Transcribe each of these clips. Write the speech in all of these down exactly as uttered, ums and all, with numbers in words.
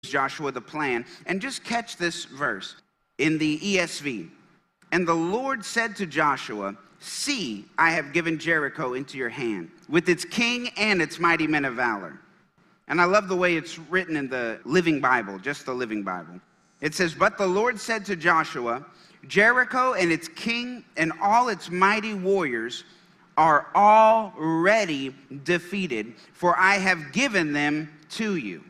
Joshua the plan. And just catch this verse in the E S V. And the Lord said to Joshua, see, I have given Jericho into your hand, with its king and its mighty men of valor. And I love the way it's written in the Living Bible, just the Living Bible. It says, but the Lord said to Joshua, Jericho and its king and all its mighty warriors are already defeated, for I have given them to you.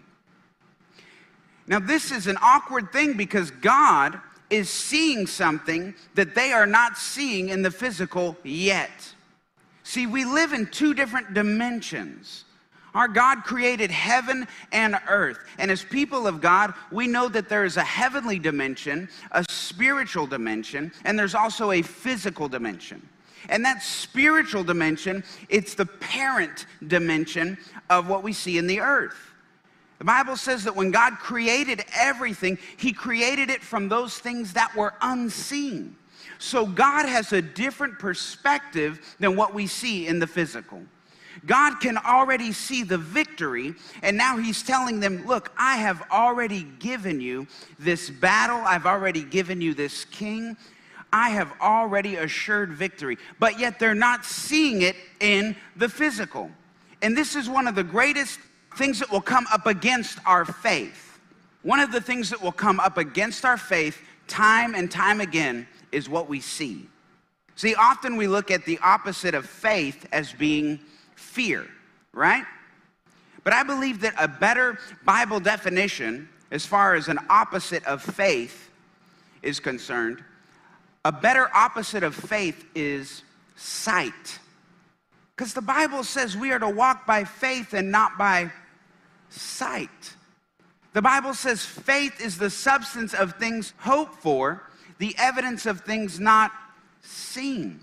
Now, this is an awkward thing because God is seeing something that they are not seeing in the physical yet. See, we live in two different dimensions. Our God created heaven and earth. And as people of God, we know that there is a heavenly dimension, a spiritual dimension, and there's also a physical dimension. And that spiritual dimension, it's the parent dimension of what we see in the earth. The Bible says that when God created everything, he created it from those things that were unseen. So God has a different perspective than what we see in the physical. God can already see the victory, and now he's telling them, look, I have already given you this battle. I've already given you this king. I have already assured victory. But yet they're not seeing it in the physical. And this is one of the greatest things that will come up against our faith. One of the things that will come up against our faith time and time again is what we see. See, often we look at the opposite of faith as being fear, right? But I believe that a better Bible definition, as far as an opposite of faith is concerned, a better opposite of faith is sight. Because the Bible says we are to walk by faith and not by sight. The Bible says faith is the substance of things hoped for, the evidence of things not seen.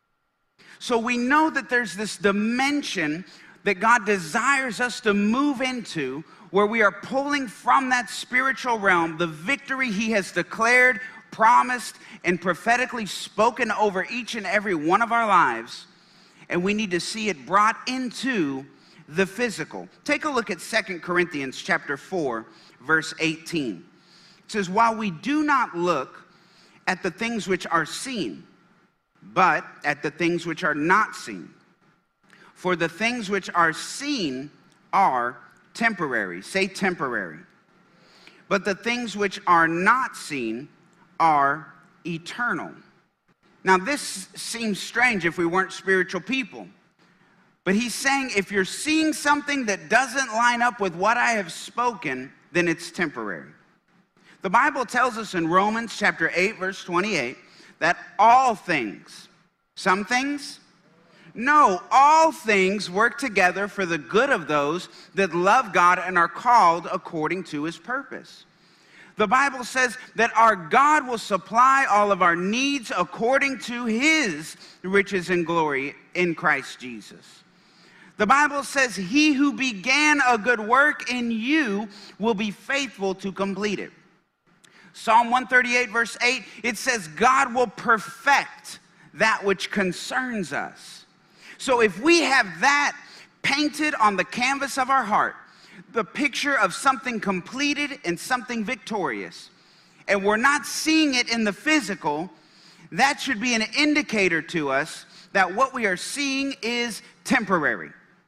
So we know that there's this dimension that God desires us to move into, where we are pulling from that spiritual realm the victory he has declared, promised, and prophetically spoken over each and every one of our lives. And we need to see it brought into the physical. Take a look at Second Corinthians chapter four, verse eighteen. It says, while we do not look at the things which are seen, but at the things which are not seen. For the things which are seen are temporary. Say temporary. But the things which are not seen are eternal. Now this seems strange if we weren't spiritual people. But he's saying if you're seeing something that doesn't line up with what I have spoken, then it's temporary. The Bible tells us in Romans chapter eight, verse twenty-eight, that all things, some things, no, all things work together for the good of those that love God and are called according to his purpose. The Bible says that our God will supply all of our needs according to his riches and glory in Christ Jesus. The Bible says he who began a good work in you will be faithful to complete it. Psalm one thirty-eight, verse eight, it says God will perfect that which concerns us. So if we have that painted on the canvas of our heart, the picture of something completed and something victorious, and we're not seeing it in the physical, that should be an indicator to us that what we are seeing is temporary.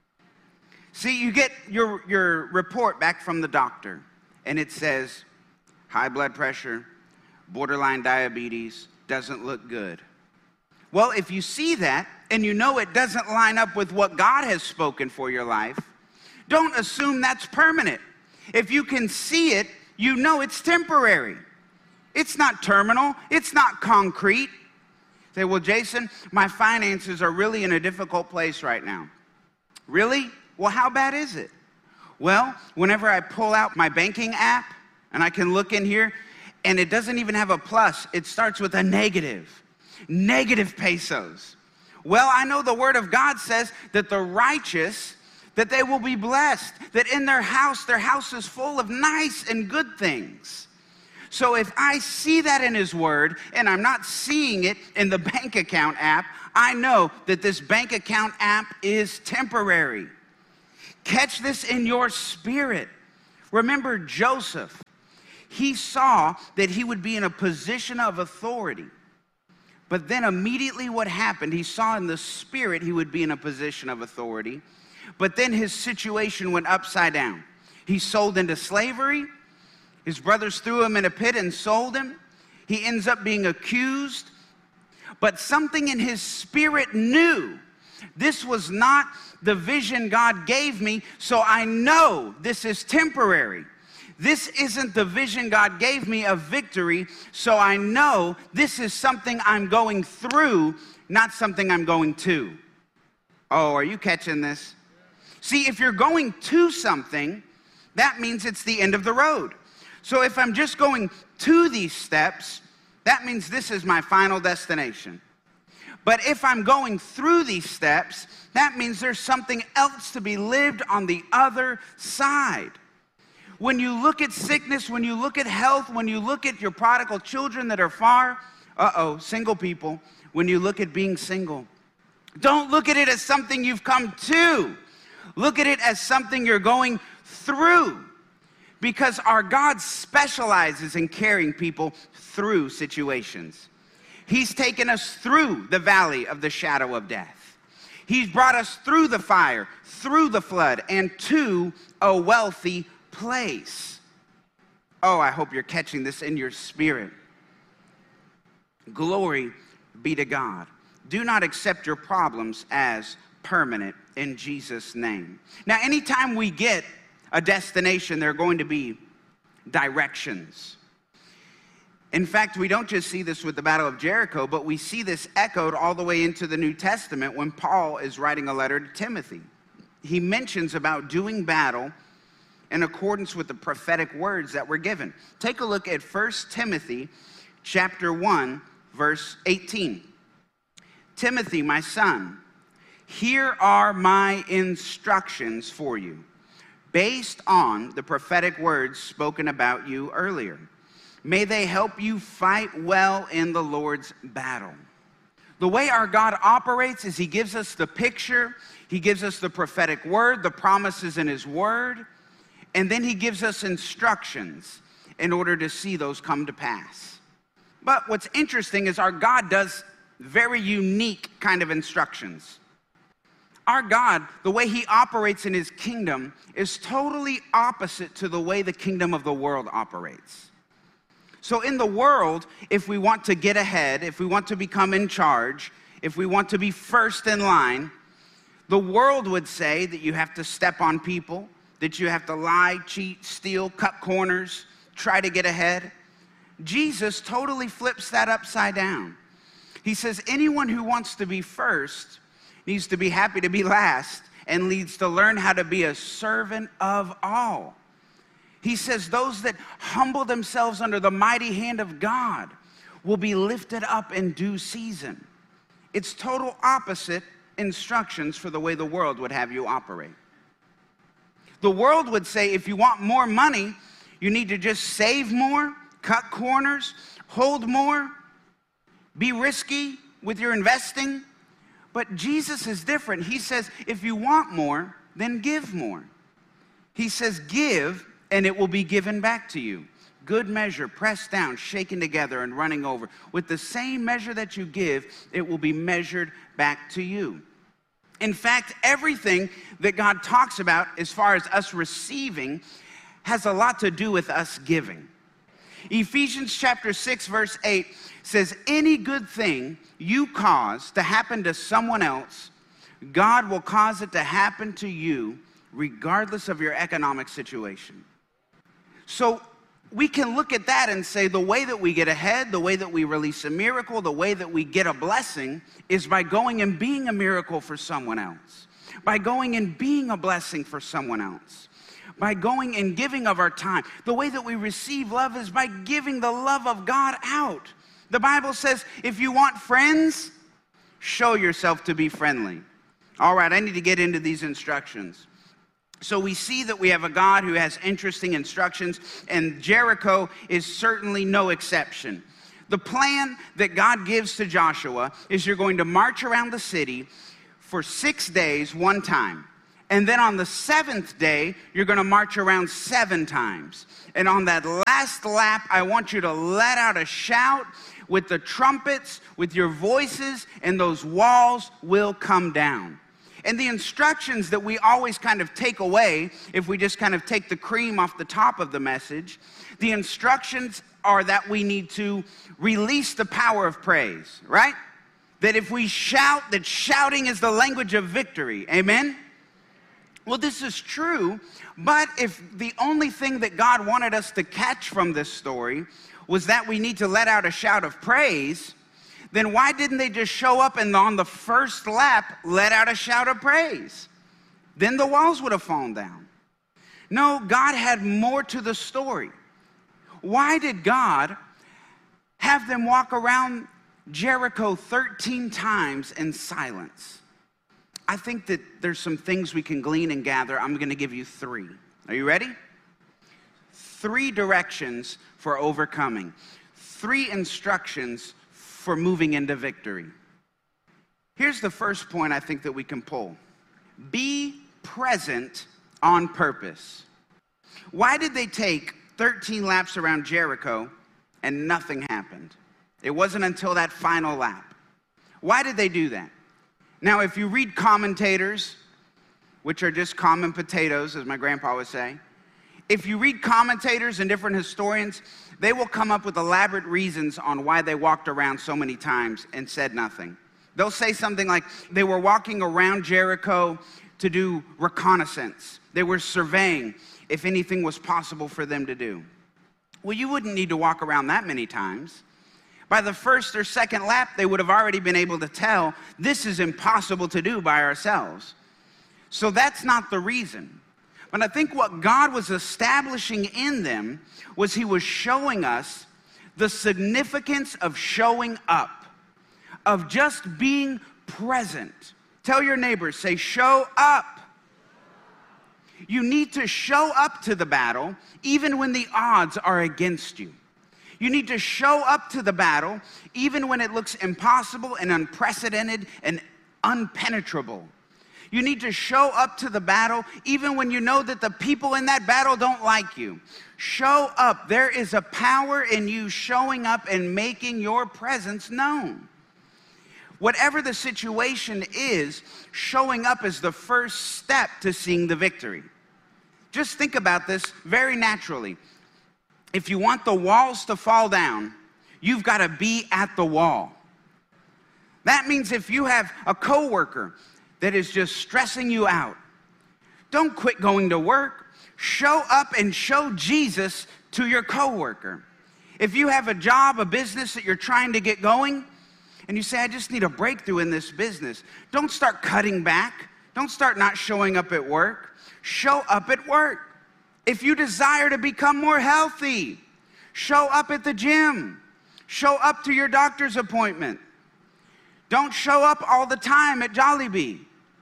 See, you get your, your report back from the doctor, and it says high blood pressure, borderline diabetes, doesn't look good. Well, if you see that, and you know it doesn't line up with what God has spoken for your life, don't assume that's permanent. If you can see it, you know it's temporary. It's not terminal. It's not concrete. Say, well, Jason, my finances are really in a difficult place right now. Really? Well, how bad is it? Well, whenever I pull out my banking app and I can look in here and it doesn't even have a plus, it starts with a negative. Negative pesos. Well, I know the word of God says that the righteous, that they will be blessed, that in their house, their house is full of nice and good things. So if I see that in his word and I'm not seeing it in the bank account app, I know that this bank account app is temporary. Catch this in your spirit. Remember Joseph. He saw that he would be in a position of authority. But then immediately what happened, he saw in the spirit he would be in a position of authority. But then his situation went upside down. He's sold into slavery. His brothers threw him in a pit and sold him. He ends up being accused. But something in his spirit knew this was not the vision God gave me, so I know this is temporary. This isn't the vision God gave me of victory, so I know this is something I'm going through, not something I'm going to. Oh, are you catching this? See, if you're going to something, that means it's the end of the road. So if I'm just going to these steps, that means this is my final destination. But if I'm going through these steps, that means there's something else to be lived on the other side. When you look at sickness, when you look at health, when you look at your prodigal children that are far, uh-oh, single people, when you look at being single, don't look at it as something you've come to. Look at it as something you're going through. Because our God specializes in carrying people through situations. He's taken us through the valley of the shadow of death. He's brought us through the fire, through the flood, and to a wealthy place. Oh, I hope you're catching this in your spirit. Glory be to God. Do not accept your problems as permanent in Jesus' name. Now, anytime we get a destination, there are going to be directions. In fact, we don't just see this with the Battle of Jericho, but we see this echoed all the way into the New Testament when Paul is writing a letter to Timothy. He mentions about doing battle in accordance with the prophetic words that were given. Take a look at First Timothy chapter one, verse eighteen. Timothy, my son, here are my instructions for you, based on the prophetic words spoken about you earlier. May they help you fight well in the Lord's battle. The way our God operates is he gives us the picture, he gives us the prophetic word, the promises in his word, and then he gives us instructions in order to see those come to pass. But what's interesting is our God does very unique kind of instructions. Our God, the way he operates in his kingdom, is totally opposite to the way the kingdom of the world operates. So in the world, if we want to get ahead, if we want to become in charge, if we want to be first in line, the world would say that you have to step on people, that you have to lie, cheat, steal, cut corners, try to get ahead. Jesus totally flips that upside down. He says anyone who wants to be first needs to be happy to be last and needs to learn how to be a servant of all. He says those that humble themselves under the mighty hand of God will be lifted up in due season. It's total opposite instructions for the way the world would have you operate. The world would say if you want more money, you need to just save more, cut corners, hold more, be risky with your investing. But Jesus is different. He says if you want more, then give more. He says give and it will be given back to you. Good measure, pressed down, shaken together, and running over. With the same measure that you give, it will be measured back to you. In fact, everything that God talks about as far as us receiving has a lot to do with us giving. Ephesians chapter six, verse eight says, any good thing you cause to happen to someone else, God will cause it to happen to you regardless of your economic situation. So we can look at that and say the way that we get ahead, the way that we release a miracle, the way that we get a blessing is by going and being a miracle for someone else, by going and being a blessing for someone else, by going and giving of our time. The way that we receive love is by giving the love of God out. The Bible says if you want friends, show yourself to be friendly. All right, I need to get into these instructions. So we see that we have a God who has interesting instructions, and Jericho is certainly no exception. The plan that God gives to Joshua is you're going to march around the city for six days one time. And then on the seventh day, you're going to march around seven times. And on that last lap, I want you to let out a shout with the trumpets, with your voices, and those walls will come down. And the instructions that we always kind of take away, if we just kind of take the cream off the top of the message, the instructions are that we need to release the power of praise, right? That if we shout, that shouting is the language of victory. Amen? Well, this is true, but if the only thing that God wanted us to catch from this story was that we need to let out a shout of praise, then why didn't they just show up and on the first lap let out a shout of praise? Then the walls would have fallen down. No, God had more to the story. Why did God have them walk around Jericho thirteen times in silence? I think that there's some things we can glean and gather. I'm going to give you three. Are you ready? Three directions for overcoming. Three instructions for moving into victory. Here's the first point I think that we can pull. Be present on purpose. Why did they take thirteen laps around Jericho and nothing happened? It wasn't until that final lap. Why did they do that? Now, if you read commentators, which are just common potatoes, as my grandpa would say, if you read commentators and different historians, they will come up with elaborate reasons on why they walked around so many times and said nothing. They'll say something like they were walking around Jericho to do reconnaissance. They were surveying if anything was possible for them to do. Well, you wouldn't need to walk around that many times. By the first or second lap, they would have already been able to tell this is impossible to do by ourselves. So that's not the reason. But I think what God was establishing in them was he was showing us the significance of showing up, of just being present. Tell your neighbors, say, show up. You need to show up to the battle even when the odds are against you. You need to show up to the battle even when it looks impossible and unprecedented and unpenetrable. You need to show up to the battle even when you know that the people in that battle don't like you. Show up. There is a power in you showing up and making your presence known. Whatever the situation is, showing up is the first step to seeing the victory. Just think about this very naturally. If you want the walls to fall down, you've got to be at the wall. That means if you have a coworker that is just stressing you out, don't quit going to work. Show up and show Jesus to your coworker. If you have a job, a business that you're trying to get going, and you say, I just need a breakthrough in this business, don't start cutting back. Don't start not showing up at work. Show up at work. If you desire to become more healthy, show up at the gym. Show up to your doctor's appointment. Don't show up all the time at Jollibee.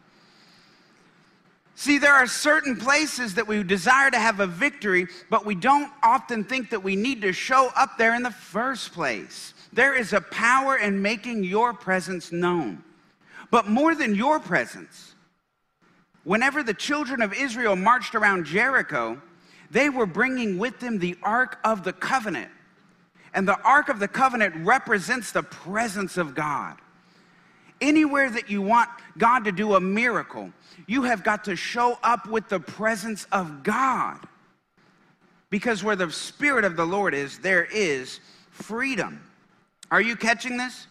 See, there are certain places that we desire to have a victory, but we don't often think that we need to show up there in the first place. There is a power in making your presence known. But more than your presence, whenever the children of Israel marched around Jericho, they were bringing with them the Ark of the Covenant. And the Ark of the Covenant represents the presence of God. Anywhere that you want God to do a miracle, you have got to show up with the presence of God. Because where the Spirit of the Lord is, there is freedom. Are you catching this?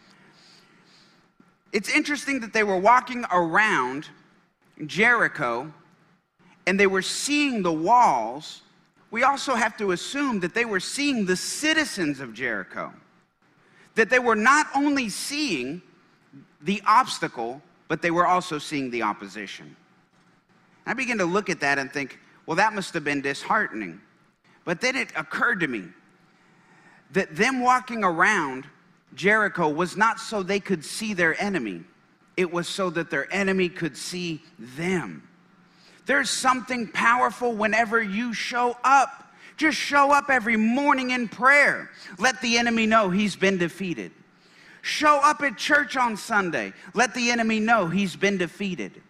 It's interesting that they were walking around Jericho and they were seeing the walls. We also have to assume that they were seeing the citizens of Jericho. That they were not only seeing the obstacle, but they were also seeing the opposition. I began to look at that and think, well, that must have been disheartening. But then it occurred to me that them walking around Jericho was not so they could see their enemy. It was so that their enemy could see them. There's something powerful whenever you show up. Just show up every morning in prayer. Let the enemy know he's been defeated. Show up at church on Sunday. Let the enemy know he's been defeated.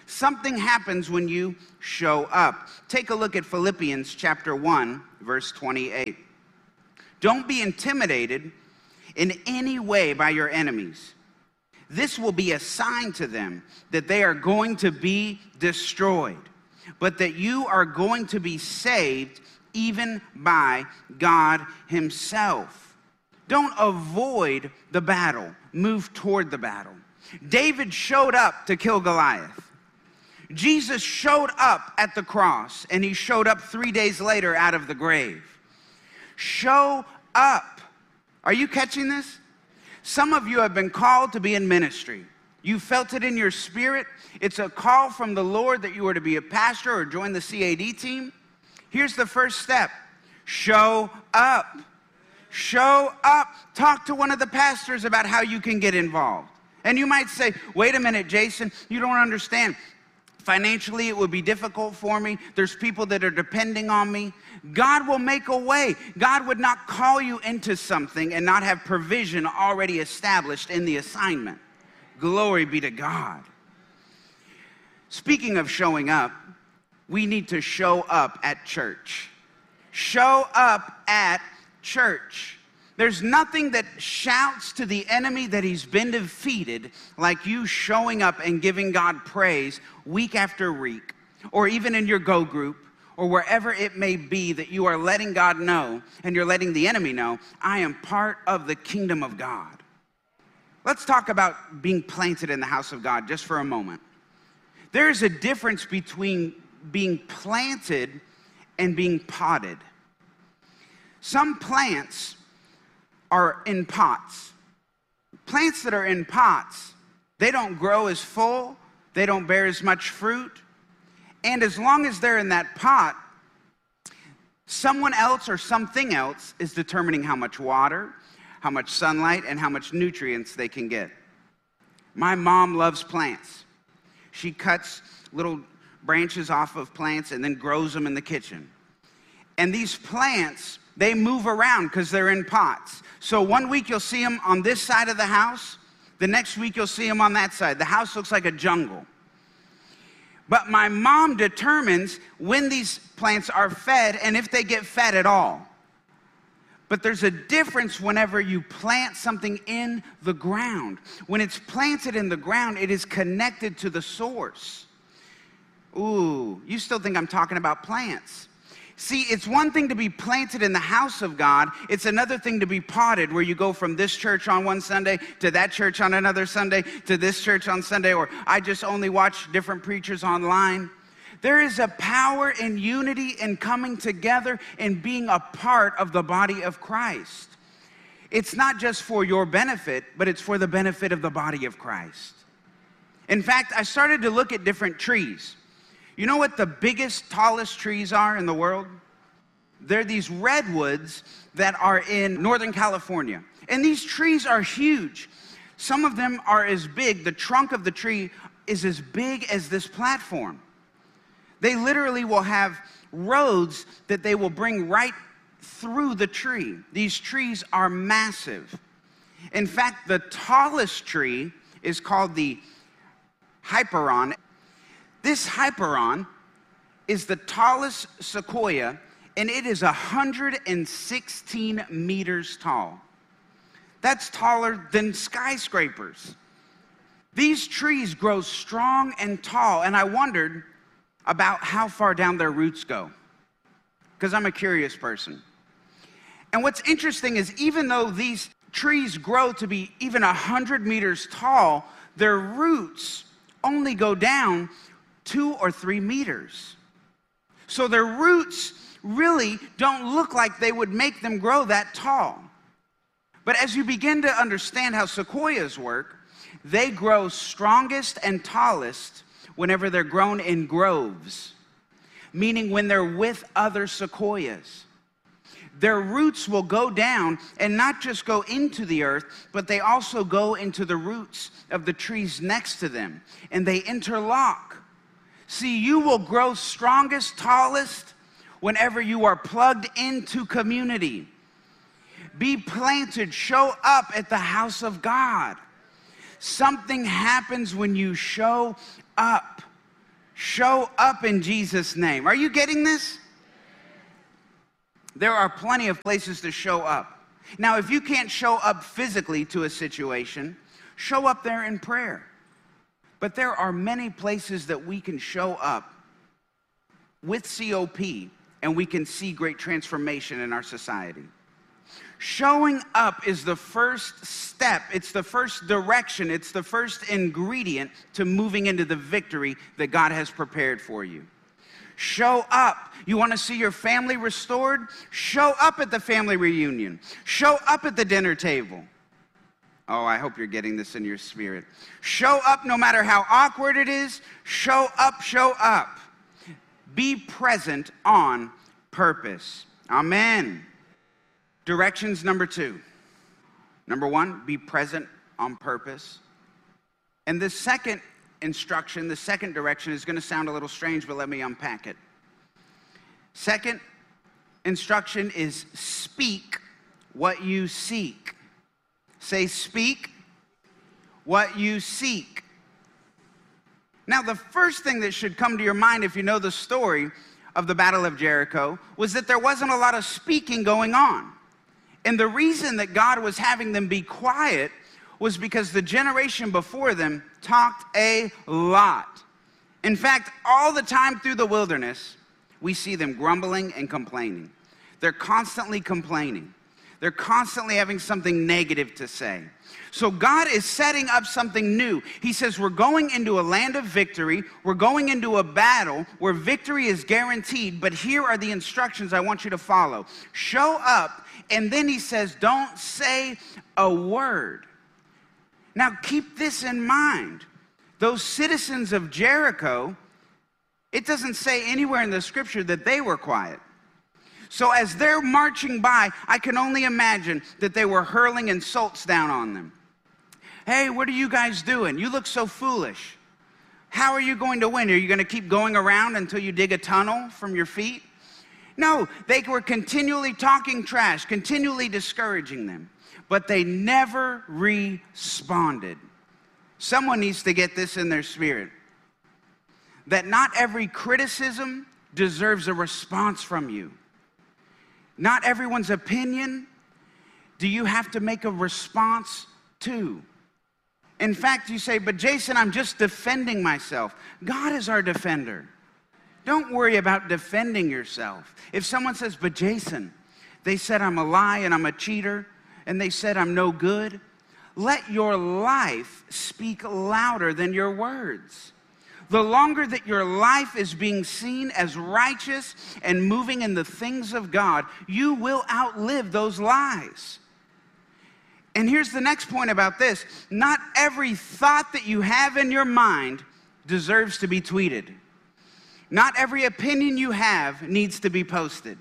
Something happens when you show up. Take a look at Philippians chapter one, verse twenty-eight. Don't be intimidated in any way by your enemies. This will be a sign to them that they are going to be destroyed, but that you are going to be saved even by God himself. Don't avoid the battle. Move toward the battle. David showed up to kill Goliath. Jesus showed up at the cross, and he showed up three days later out of the grave. Show up. Are you catching this? Some of you have been called to be in ministry. You felt it in your spirit. It's a call from the Lord that you are to be a pastor or join the C A D team. Here's the first step. Show up. Show up. Talk to one of the pastors about how you can get involved. And you might say, wait a minute, Jason, you don't understand. Financially, it would be difficult for me. There's people that are depending on me. God will make a way. God would not call you into something and not have provision already established in the assignment. Glory be to God. Speaking of showing up, we need to show up at church. Show up at church. There's nothing that shouts to the enemy that he's been defeated like you showing up and giving God praise week after week, or even in your go group, or wherever it may be that you are letting God know and you're letting the enemy know, I am part of the kingdom of God. Let's talk about being planted in the house of God just for a moment. There is a difference between being planted and being potted. Some plants are in pots. Plants that are in pots, they don't grow as full, they don't bear as much fruit, and as long as they're in that pot, someone else or something else is determining how much water, how much sunlight, and how much nutrients they can get. My mom loves plants. She cuts little branches off of plants and then grows them in the kitchen. And these plants, they move around because they're in pots. So one week you'll see them on this side of the house. The next week you'll see them on that side. The house looks like a jungle. But my mom determines when these plants are fed and if they get fed at all. But there's a difference whenever you plant something in the ground. When it's planted in the ground, it is connected to the source. Ooh, you still think I'm talking about plants. See, it's one thing to be planted in the house of God. It's another thing to be potted, where you go from this church on one Sunday to that church on another Sunday to this church on Sunday, or I just only watch different preachers online. There is a power in unity and coming together and being a part of the body of Christ. It's not just for your benefit, but it's for the benefit of the body of Christ. In fact, I started to look at different trees. You know what the biggest, tallest trees are in the world? They're these redwoods that are in Northern California. And these trees are huge. Some of them are as big, the trunk of the tree is as big as this platform. They literally will have roads that they will bring right through the tree. These trees are massive. In fact, the tallest tree is called the Hyperon. This Hyperon is the tallest sequoia, and it is one hundred sixteen meters tall. That's taller than skyscrapers. These trees grow strong and tall, and I wondered about how far down their roots go, because I'm a curious person. And what's interesting is, even though these trees grow to be even one hundred meters tall, their roots only go down two or three meters. So their roots really don't look like they would make them grow that tall. But as you begin to understand how sequoias work, they grow strongest and tallest whenever they're grown in groves, meaning when they're with other sequoias. Their roots will go down and not just go into the earth, but they also go into the roots of the trees next to them, and they interlock. See, you will grow strongest, tallest whenever you are plugged into community. Be planted, show up at the house of God. Something happens when you show up. Show up in Jesus' name. Are you getting this? There are plenty of places to show up. Now, if you can't show up physically to a situation, show up there in prayer. But there are many places that we can show up with C O P, and we can see great transformation in our society. Showing up is the first step. It's the first direction. It's the first ingredient to moving into the victory that God has prepared for you. Show up. You want to see your family restored? Show up at the family reunion. Show up at the dinner table. Oh, I hope you're getting this in your spirit. Show up no matter how awkward it is. Show up, show up. Be present on purpose. Amen. Directions number two. Number one, be present on purpose. And the second instruction, the second direction is going to sound a little strange, but let me unpack it. Second instruction is speak what you seek. Say, speak what you seek. Now, the first thing that should come to your mind if you know the story of the Battle of Jericho was that there wasn't a lot of speaking going on. And the reason that God was having them be quiet was because the generation before them talked a lot. In fact, all the time through the wilderness, we see them grumbling and complaining. They're constantly complaining. They're constantly having something negative to say. So God is setting up something new. He says, we're going into a land of victory. We're going into a battle where victory is guaranteed, but here are the instructions I want you to follow. Show up, and then he says, don't say a word. Now, keep this in mind. Those citizens of Jericho, it doesn't say anywhere in the scripture that they were quiet. So as they're marching by, I can only imagine that they were hurling insults down on them. Hey, what are you guys doing? You look so foolish. How are you going to win? Are you going to keep going around until you dig a tunnel from your feet? No, they were continually talking trash, continually discouraging them, but they never responded. Someone needs to get this in their spirit, that not every criticism deserves a response from you. Not everyone's opinion do you have to make a response to. In fact, you say, but Jason, I'm just defending myself. God is our defender. Don't worry about defending yourself. If someone says, but Jason, they said I'm a lie and I'm a cheater, and they said I'm no good, let your life speak louder than your words. The longer that your life is being seen as righteous and moving in the things of God, you will outlive those lies. And here's the next point about this. Not every thought that you have in your mind deserves to be tweeted. Not every opinion you have needs to be posted.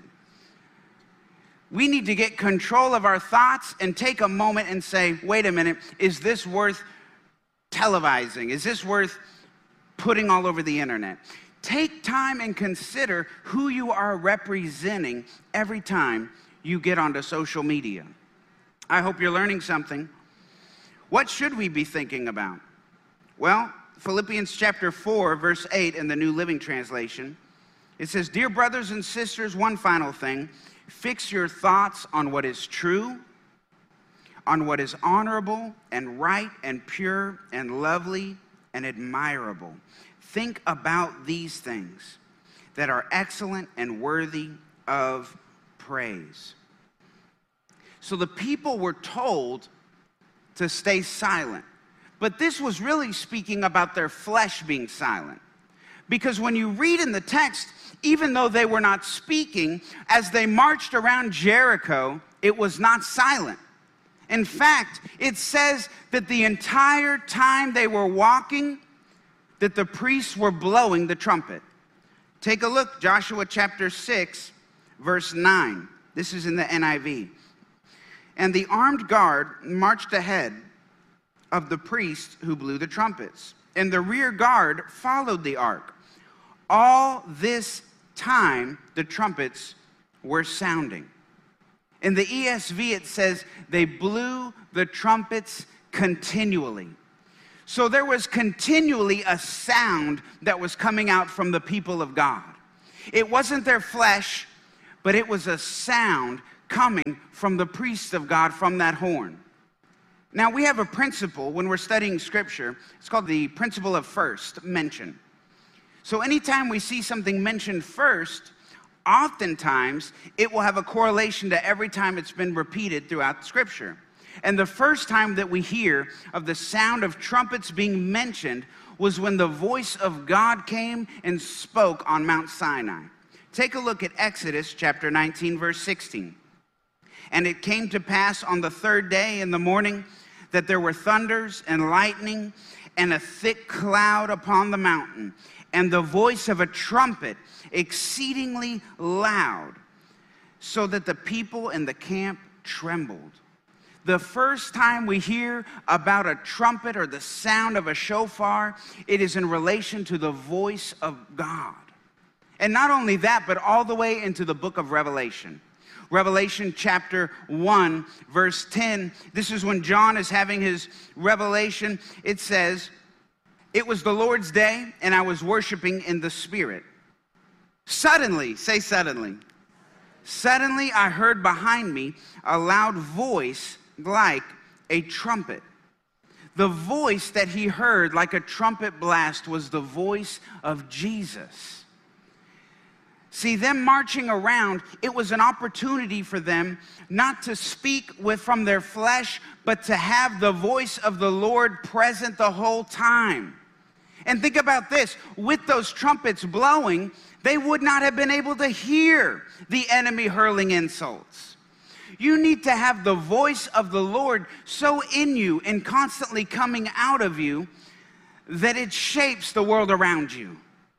We need to get control of our thoughts and take a moment and say, wait a minute, is this worth televising? Is this worth putting all over the internet? Take time and consider who you are representing every time you get onto social media. I hope you're learning something. What should we be thinking about? Well, Philippians chapter four, verse eight in the New Living Translation, it says, dear brothers and sisters, one final thing, fix your thoughts on what is true, on what is honorable and right and pure and lovely and admirable. Think about these things that are excellent and worthy of praise. So the people were told to stay silent. But this was really speaking about their flesh being silent. Because when you read in the text, even though they were not speaking, as they marched around Jericho, it was not silent. In fact, it says that the entire time they were walking, that the priests were blowing the trumpet. Take a look, Joshua chapter six, verse nine. This is in the N I V. And the armed guard marched ahead of the priests who blew the trumpets, and the rear guard followed the ark. All this time, the trumpets were sounding. In the E S V, it says they blew the trumpets continually. So there was continually a sound that was coming out from the people of God. It wasn't their flesh, but it was a sound coming from the priests of God from that horn. Now, we have a principle when we're studying Scripture. It's called the principle of first mention. So anytime we see something mentioned first, oftentimes it will have a correlation to every time it's been repeated throughout Scripture. And the first time that we hear of the sound of trumpets being mentioned was when the voice of God came and spoke on Mount Sinai. Take a look at Exodus chapter nineteen, verse sixteen. And it came to pass on the third day in the morning that there were thunders and lightning and a thick cloud upon the mountain, and the voice of a trumpet exceedingly loud, so that the people in the camp trembled. The first time we hear about a trumpet or the sound of a shofar, it is in relation to the voice of God. And not only that, but all the way into the book of Revelation. Revelation chapter one, verse ten. This is when John is having his revelation. It says, "It was the Lord's day, and I was worshiping in the Spirit. Suddenly," say suddenly, "suddenly I heard behind me a loud voice like a trumpet." The voice that he heard like a trumpet blast was the voice of Jesus. See, them marching around, it was an opportunity for them not to speak with from their flesh, but to have the voice of the Lord present the whole time. And think about this, with those trumpets blowing, they would not have been able to hear the enemy hurling insults. You need to have the voice of the Lord so in you and constantly coming out of you that it shapes the world around you.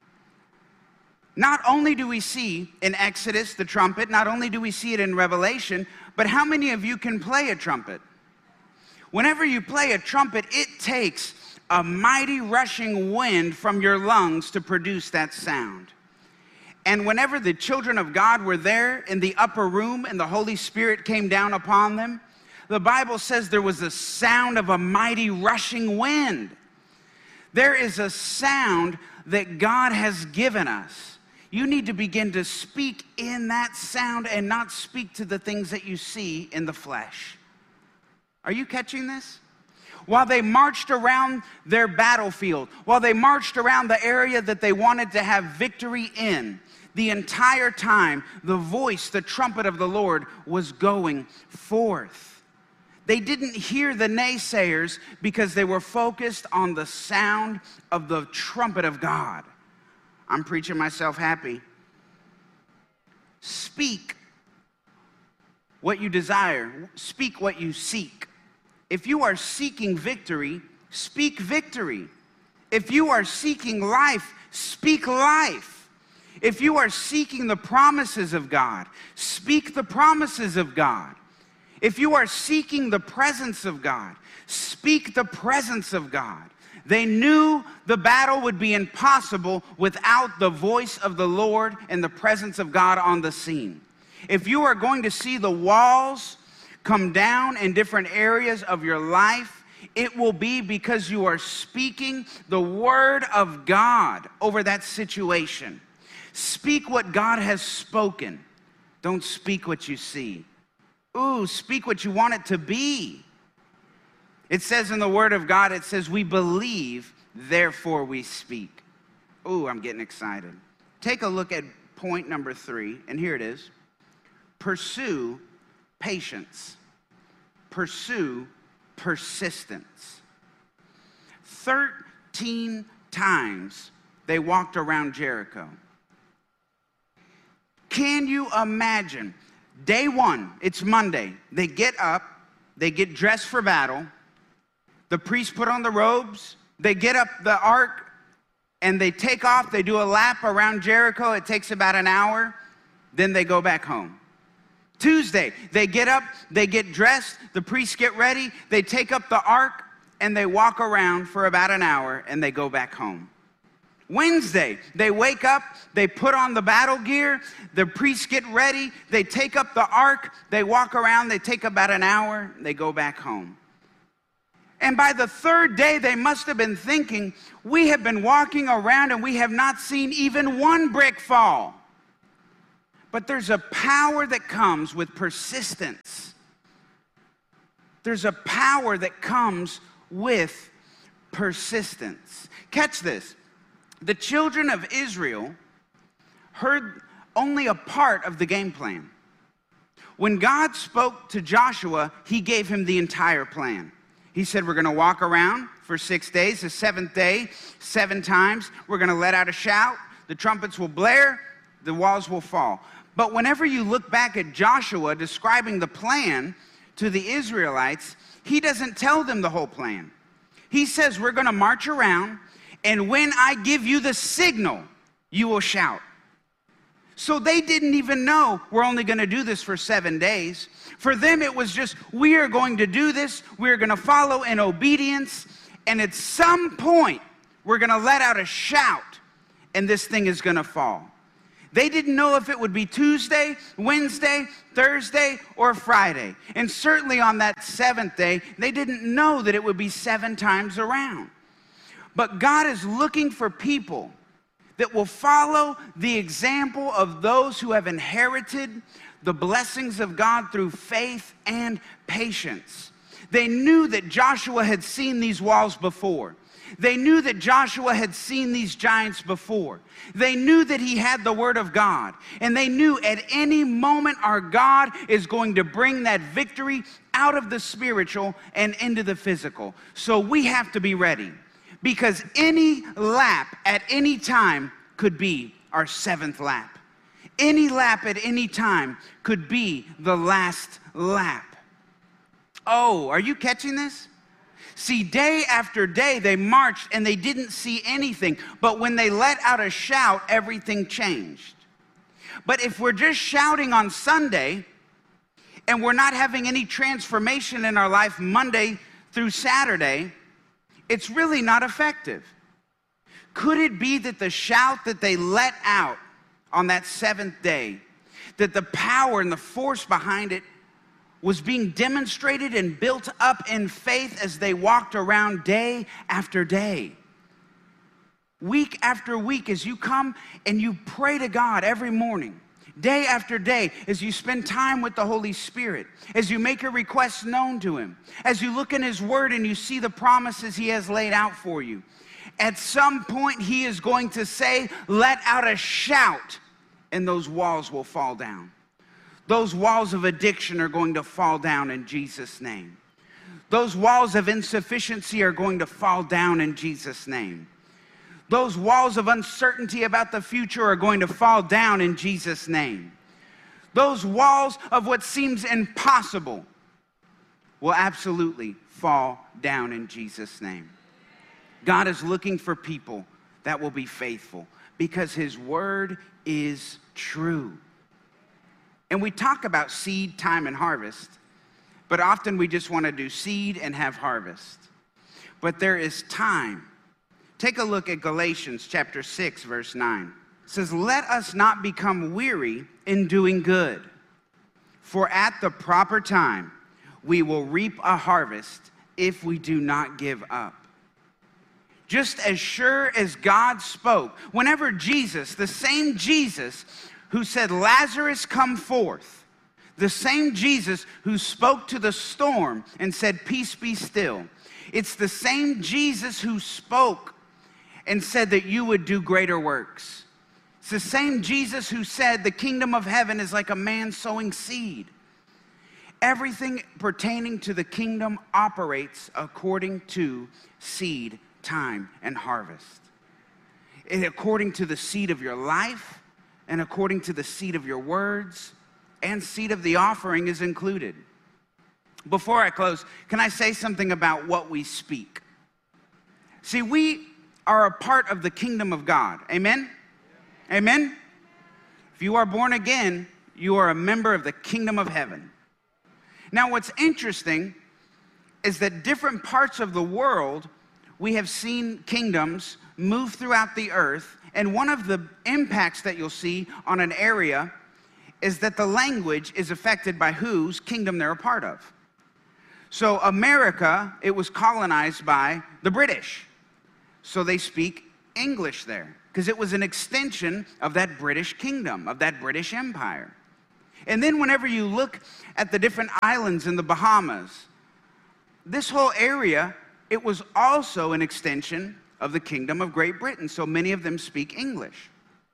Not only do we see in Exodus the trumpet, not only do we see it in Revelation, but how many of you can play a trumpet? Whenever you play a trumpet, it takes a mighty rushing wind from your lungs to produce that sound. And whenever the children of God were there in the upper room and the Holy Spirit came down upon them, the Bible says there was a sound of a mighty rushing wind. There is a sound that God has given us. You need to begin to speak in that sound and not speak to the things that you see in the flesh. Are you catching this? While they marched around their battlefield, while they marched around the area that they wanted to have victory in, the entire time, the voice, the trumpet of the Lord was going forth. They didn't hear the naysayers because they were focused on the sound of the trumpet of God. I'm preaching myself happy. Speak what you desire. Speak what you seek. If you are seeking victory, speak victory. If you are seeking life, speak life. If you are seeking the promises of God, speak the promises of God. If you are seeking the presence of God, speak the presence of God. They knew the battle would be impossible without the voice of the Lord and the presence of God on the scene. If you are going to see the walls come down in different areas of your life, it will be because you are speaking the word of God over that situation. Speak what God has spoken. Don't speak what you see. Ooh, speak what you want it to be. It says in the Word of God, it says, we believe, therefore we speak. Ooh, I'm getting excited. Take a look at point number three, and here it is. Pursue patience. Pursue persistence. Thirteen times they walked around Jericho. Can you imagine? Day one, it's Monday. They get up, they get dressed for battle. The priests put on the robes, they get up the ark, and they take off. They do a lap around Jericho. It takes about an hour. Then they go back home. Tuesday, they get up, they get dressed, the priests get ready, they take up the ark, and they walk around for about an hour, and they go back home. Wednesday, they wake up, they put on the battle gear, the priests get ready, they take up the ark, they walk around, they take about an hour, they go back home. And by the third day, they must have been thinking, we have been walking around and we have not seen even one brick fall. But there's a power that comes with persistence. There's a power that comes with persistence. Catch this. The children of Israel heard only a part of the game plan. When God spoke to Joshua, he gave him the entire plan. He said, we're going to walk around for six days. The seventh day, seven times, we're going to let out a shout. The trumpets will blare. The walls will fall. But whenever you look back at Joshua describing the plan to the Israelites, he doesn't tell them the whole plan. He says, we're going to march around, and when I give you the signal, you will shout. So they didn't even know we're only going to do this for seven days. For them, it was just, we are going to do this. We're going to follow in obedience. And at some point, we're going to let out a shout, and this thing is going to fall. They didn't know if it would be Tuesday, Wednesday, Thursday, or Friday. And certainly on that seventh day, they didn't know that it would be seven times around. But God is looking for people that will follow the example of those who have inherited the blessings of God through faith and patience. They knew that Joshua had seen these walls before. They knew that Joshua had seen these giants before. They knew that he had the word of God. And they knew at any moment our God is going to bring that victory out of the spiritual and into the physical. So we have to be ready, because any lap at any time could be our seventh lap. Any lap at any time could be the last lap. Oh, are you catching this? See, day after day, they marched and they didn't see anything. But when they let out a shout, everything changed. But if we're just shouting on Sunday and we're not having any transformation in our life Monday through Saturday, it's really not effective. Could it be that the shout that they let out on that seventh day, that the power and the force behind it was being demonstrated and built up in faith as they walked around day after day? Week after week, as you come and you pray to God every morning, day after day, as you spend time with the Holy Spirit, as you make your requests known to him, as you look in his word and you see the promises he has laid out for you, at some point he is going to say, let out a shout, and those walls will fall down. Those walls of addiction are going to fall down in Jesus' name. Those walls of insufficiency are going to fall down in Jesus' name. Those walls of uncertainty about the future are going to fall down in Jesus' name. Those walls of what seems impossible will absolutely fall down in Jesus' name. God is looking for people that will be faithful, because his word is true. And we talk about seed, time, and harvest, but often we just want to do seed and have harvest. But there is time. Take a look at Galatians chapter six, verse nine. It says, let us not become weary in doing good, for at the proper time we will reap a harvest if we do not give up. Just as sure as God spoke, whenever Jesus, the same Jesus who said, Lazarus, come forth, the same Jesus who spoke to the storm and said, peace be still, it's the same Jesus who spoke and said that you would do greater works. It's the same Jesus who said the kingdom of heaven is like a man sowing seed. Everything pertaining to the kingdom operates according to seed, time, and harvest. And according to the seed of your life, and according to the seed of your words, and seed of the offering is included. Before I close, can I say something about what we speak? See, we are a part of the kingdom of God. Amen? Amen? If you are born again, you are a member of the kingdom of heaven. Now, what's interesting is that different parts of the world, we have seen kingdoms move throughout the earth, and one of the impacts that you'll see on an area is that the language is affected by whose kingdom they're a part of. So America, it was colonized by the British. So they speak English there because it was an extension of that British kingdom, of that British Empire. And then whenever you look at the different islands in the Bahamas, this whole area, it was also an extension of the Kingdom of Great Britain. So many of them speak English.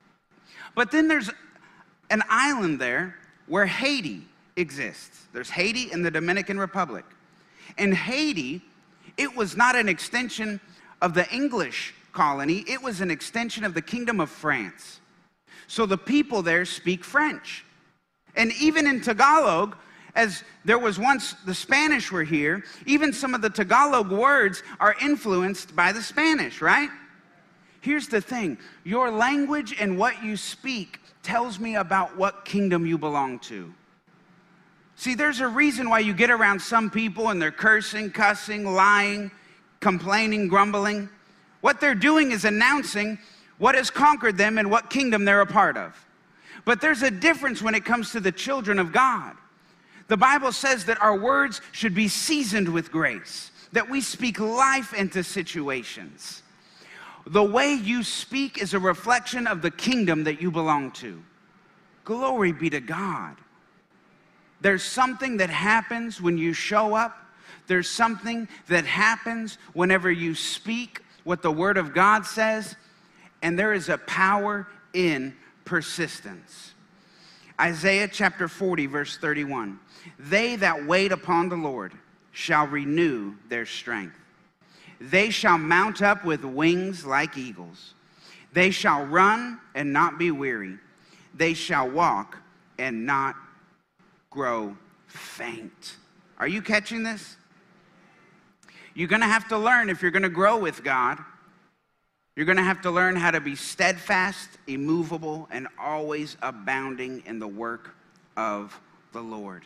But then there's an island there where Haiti exists. There's Haiti and the Dominican Republic. And Haiti, it was not an extension of the English colony. It was an extension of the Kingdom of France. So the people there speak French. And even in Tagalog, as there was once the Spanish were here, even some of the Tagalog words are influenced by the Spanish, right? Here's the thing. Your language and what you speak tells me about what kingdom you belong to. See, there's a reason why you get around some people and they're cursing, cussing, lying, complaining, grumbling. What they're doing is announcing what has conquered them and what kingdom they're a part of. But there's a difference when it comes to the children of God. The Bible says that our words should be seasoned with grace, that we speak life into situations. The way you speak is a reflection of the kingdom that you belong to. Glory be to God. There's something that happens when you show up. There's something that happens whenever you speak what the Word of God says. And there is a power in persistence. Isaiah chapter forty, verse thirty-one. They that wait upon the Lord shall renew their strength. They shall mount up with wings like eagles. They shall run and not be weary. They shall walk and not grow faint. Are you catching this? You're going to have to learn, if you're going to grow with God, you're going to have to learn how to be steadfast, immovable, and always abounding in the work of the Lord.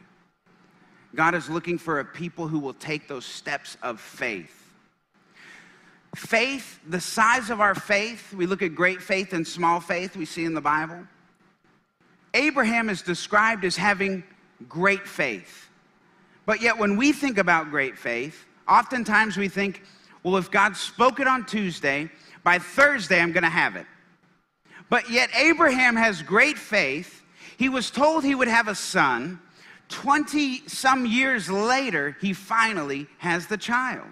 God is looking for a people who will take those steps of faith. Faith, the size of our faith, we look at great faith and small faith we see in the Bible. Abraham is described as having great faith. But yet when we think about great faith, oftentimes we think, well, if God spoke it on Tuesday, by Thursday I'm going to have it. But yet Abraham has great faith. He was told he would have a son. twenty some years later, he finally has the child.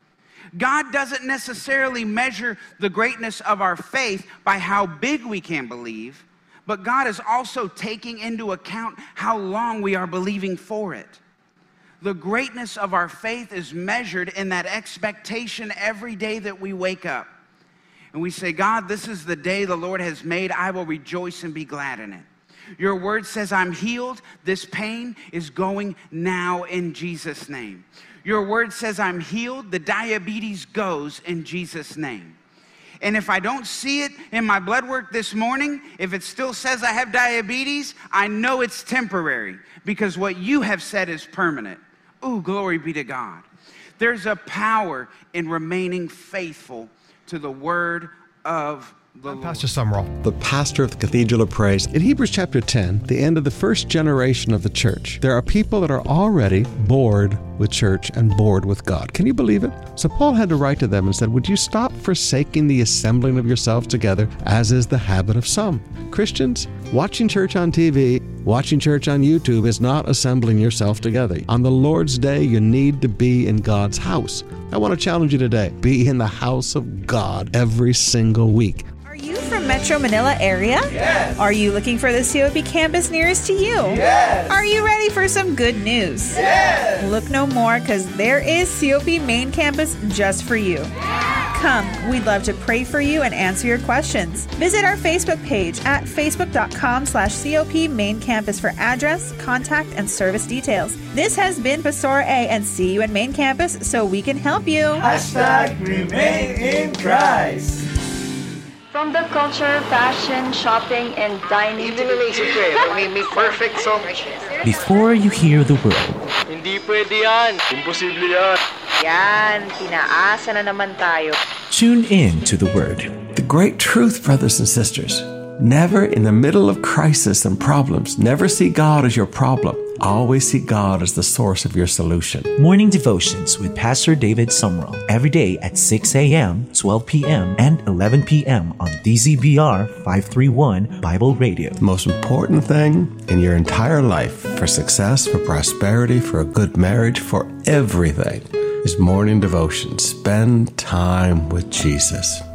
God doesn't necessarily measure the greatness of our faith by how big we can believe, but God is also taking into account how long we are believing for it. The greatness of our faith is measured in that expectation every day that we wake up. And we say, God, this is the day the Lord has made. I will rejoice and be glad in it. Your word says I'm healed. This pain is going now in Jesus' name. Your word says I'm healed. The diabetes goes in Jesus' name. And if I don't see it in my blood work this morning, if it still says I have diabetes, I know it's temporary because what you have said is permanent. Ooh, glory be to God. There's a power in remaining faithful to the word of the I'm Lord. Pastor Sumrall, the pastor of the Cathedral of Praise. In Hebrews chapter ten, the end of the first generation of the church, there are people that are already bored with church and bored with God. Can you believe it? So Paul had to write to them and said, would you stop forsaking the assembling of yourselves together, as is the habit of some? Christians, watching church on T V, watching church on YouTube is not assembling yourself together. On the Lord's day, you need to be in God's house. I want to challenge you today. Be in the house of God every single week. Are you from Metro Manila area? Yes. Are you looking for the C O P campus nearest to you? Yes. Are you ready for some good news? Yes. Look no more, because there is C O P Main Campus just for you. Come, we'd love to pray for you and answer your questions. Visit our Facebook page at facebook.com slash COP Main Campus for address, contact, and service details. This has been Pastora A, and see you at Main Campus so we can help you. Hashtag remain in Christ. From the culture, fashion, shopping, and dining. Even inisip ko eh, may, may perfect song. Before you hear the word, Hindi pwede yan. Imposible yan. Yan, pinaasa na naman tayo. Tune in to the word. The great truth, brothers and sisters, never in the middle of crisis and problems, never see God as your problem. Always see God as the source of your solution. Morning Devotions with Pastor David Sumrall. Every day at six a.m., twelve p.m., and eleven p.m. on D Z B R five thirty-one Bible Radio. The most important thing in your entire life, for success, for prosperity, for a good marriage, for everything, is morning devotion. Spend time with Jesus.